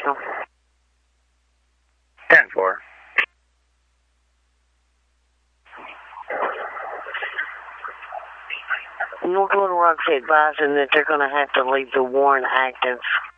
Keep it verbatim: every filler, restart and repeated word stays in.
operational. ten four. North Little Rock's advising that they're going to have to leave the warrant active.